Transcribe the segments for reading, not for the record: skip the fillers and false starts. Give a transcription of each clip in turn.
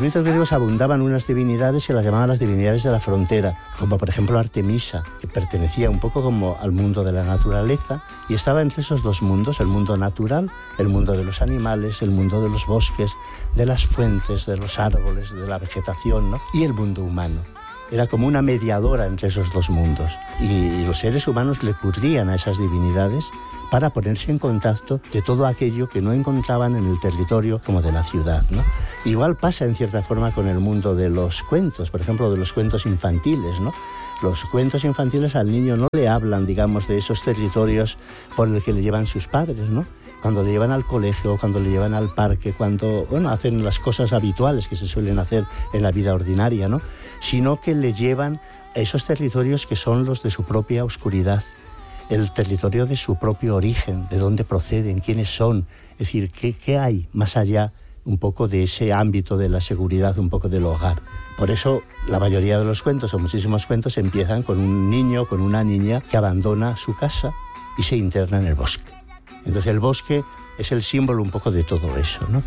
mitos griegos abundaban unas divinidades que las llamaban las divinidades de la frontera, como por ejemplo Artemisa, que pertenecía un poco como al mundo de la naturaleza y estaba entre esos dos mundos, el mundo natural, el mundo de los animales, el mundo de los bosques, de las fuentes, de los árboles, de la vegetación, ¿no? Y el mundo humano. Era como una mediadora entre esos dos mundos. Y los seres humanos recurrían a esas divinidades para ponerse en contacto de todo aquello que no encontraban en el territorio como de la ciudad, ¿no? Igual pasa en cierta forma con el mundo de los cuentos, por ejemplo, de los cuentos infantiles, ¿no? Los cuentos infantiles al niño no le hablan, digamos, de esos territorios por el que le llevan sus padres, ¿no? Cuando le llevan al colegio, cuando le llevan al parque, cuando, bueno, hacen las cosas habituales que se suelen hacer en la vida ordinaria, ¿no? Sino que le llevan a esos territorios que son los de su propia oscuridad, el territorio de su propio origen, de dónde proceden, quiénes son, es decir, qué hay más allá un poco de ese ámbito de la seguridad, un poco del hogar. Por eso la mayoría de los cuentos, o muchísimos cuentos, empiezan con un niño, con una niña que abandona su casa y se interna en el bosque. Entonces el bosque es el símbolo un poco de todo eso, ¿no?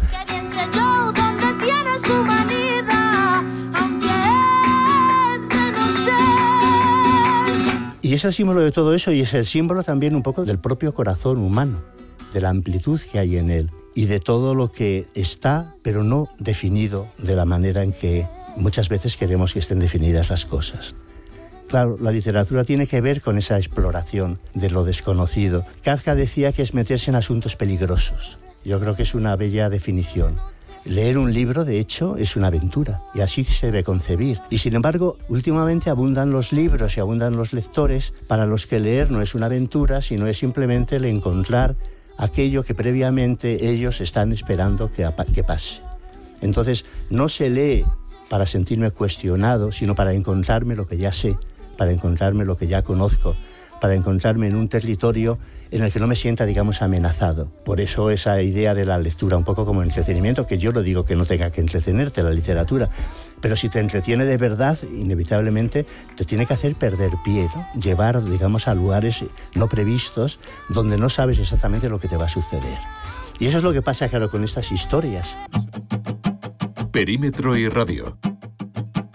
Y es el símbolo de todo eso y es el símbolo también un poco del propio corazón humano, de la amplitud que hay en él y de todo lo que está, pero no definido de la manera en que muchas veces queremos que estén definidas las cosas. Claro, la literatura tiene que ver con esa exploración de lo desconocido. Kafka decía que es meterse en asuntos peligrosos. Yo creo que es una bella definición. Leer un libro, de hecho, es una aventura, y así se debe concebir. Y sin embargo, últimamente abundan los libros y abundan los lectores para los que leer no es una aventura, sino es simplemente el encontrar aquello que previamente ellos están esperando que pase. Entonces, no se lee para sentirme cuestionado, sino para encontrarme lo que ya sé, para encontrarme lo que ya conozco, para encontrarme en un territorio en el que no me sienta, digamos, amenazado. Por eso esa idea de la lectura un poco como entretenimiento, que yo no digo que no tenga que entretenerte la literatura, pero si te entretiene de verdad, inevitablemente te tiene que hacer perder pie, ¿no? Llevar, digamos, a lugares no previstos donde no sabes exactamente lo que te va a suceder. Y eso es lo que pasa, claro, con estas historias. Perímetro y Radio,